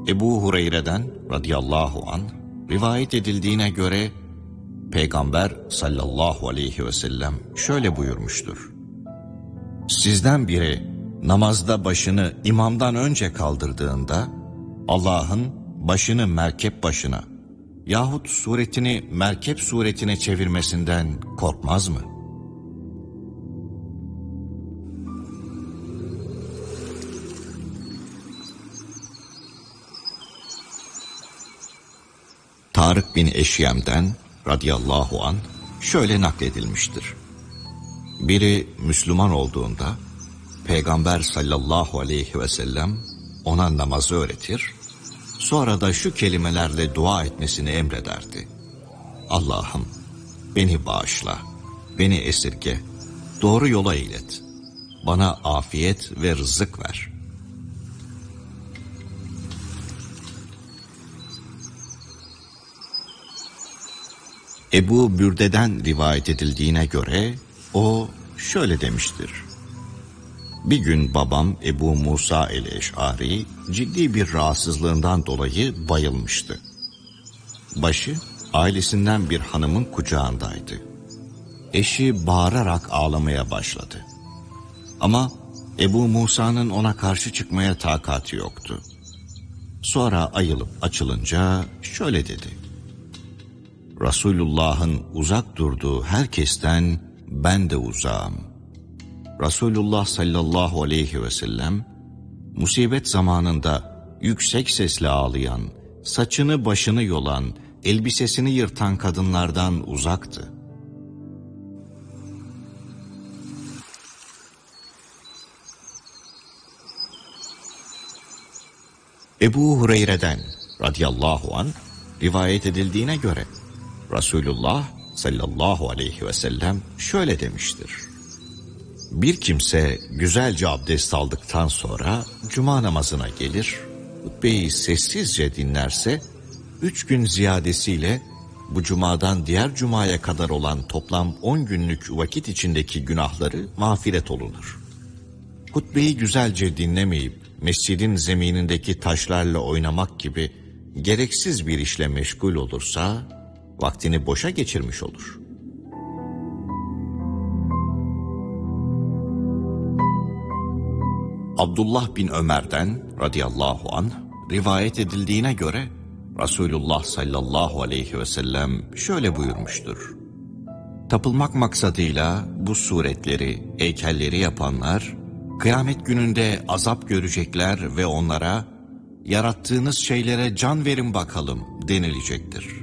Ebu Hureyre'den radıyallahu anh rivayet edildiğine göre Peygamber sallallahu aleyhi ve sellem şöyle buyurmuştur. Sizden biri namazda başını imamdan önce kaldırdığında Allah'ın başını merkep başına yahut suretini merkep suretine çevirmesinden korkmaz mı? Tarık bin Eşyem'den radıyallahu anh şöyle nakledilmiştir. Biri Müslüman olduğunda Peygamber sallallahu aleyhi ve sellem ona namazı öğretir, sonra da şu kelimelerle dua etmesini emrederdi. Allah'ım beni bağışla, beni esirge, doğru yola ilet, bana afiyet ve rızık ver. Ebu Bürde'den rivayet edildiğine göre o şöyle demiştir. Bir gün babam Ebu Musa el-Eş'ari ciddi bir rahatsızlığından dolayı bayılmıştı. Başı ailesinden bir hanımın kucağındaydı. Eşi bağırarak ağlamaya başladı. Ama Ebu Musa'nın ona karşı çıkmaya takati yoktu. Sonra ayılıp açılınca şöyle dedi. Resulullah'ın uzak durduğu herkesten ben de uzağım. Resulullah sallallahu aleyhi ve sellem musibet zamanında yüksek sesle ağlayan, saçını başını yolan, elbisesini yırtan kadınlardan uzaktı. Ebu Hureyre'den radıyallahu anh rivayet edildiğine göre Resulullah sallallahu aleyhi ve sellem şöyle demiştir. Bir kimse güzelce abdest aldıktan sonra cuma namazına gelir, hutbeyi sessizce dinlerse 3 gün ziyadesiyle bu cumadan diğer cumaya kadar olan toplam 10 günlük vakit içindeki günahları mağfiret olunur. Hutbeyi güzelce dinlemeyip mescidin zeminindeki taşlarla oynamak gibi gereksiz bir işle meşgul olursa vaktini boşa geçirmiş olur. Abdullah bin Ömer'den radıyallahu anh rivayet edildiğine göre Resulullah sallallahu aleyhi ve sellem şöyle buyurmuştur. Tapılmak maksadıyla bu suretleri, heykelleri yapanlar kıyamet gününde azap görecekler ve onlara yarattığınız şeylere can verin bakalım denilecektir.